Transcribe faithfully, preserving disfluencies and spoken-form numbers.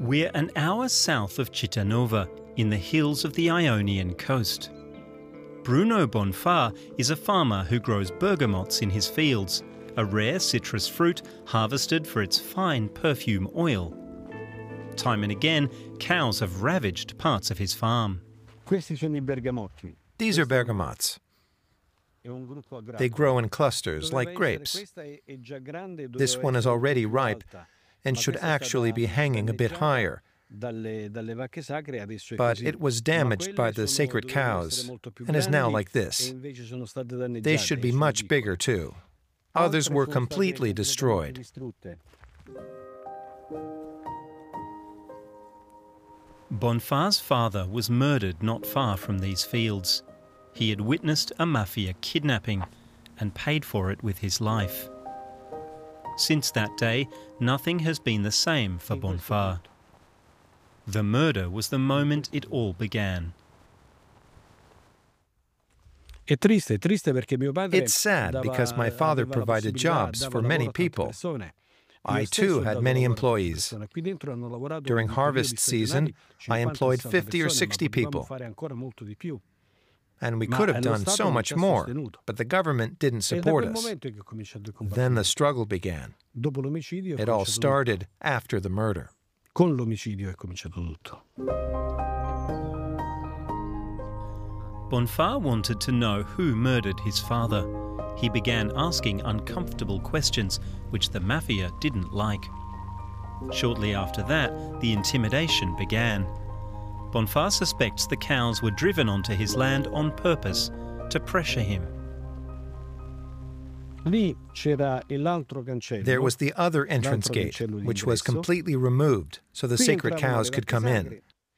We're an hour south of Cittanova, in the hills of the Ionian coast. Bruno Bonfà is a farmer who grows bergamots in his fields, a rare citrus fruit harvested for its fine perfume oil. Time and again, cows have ravaged parts of his farm. These are bergamots. They grow in clusters like grapes. This one is already ripe and should actually be hanging a bit higher. But it was damaged by the sacred cows and is now like this. They should be much bigger too. Others were completely destroyed. Bonfà's father was murdered not far from these fields. He had witnessed a mafia kidnapping and paid for it with his life. Since that day, nothing has been the same for Bonfà. The murder was the moment it all began. It's sad because my father provided jobs for many people. I too had many employees. During harvest season, I employed fifty or sixty people. And we could have done so much more, but the government didn't support us. Then the struggle began. It all started after the murder. Con l'omicidio è cominciato tutto. Bonfà wanted to know who murdered his father. He began asking uncomfortable questions, which the mafia didn't like. Shortly after that, the intimidation began. Bonfà suspects the cows were driven onto his land on purpose to pressure him. There was the other entrance gate, which was completely removed so the sacred cows could come in.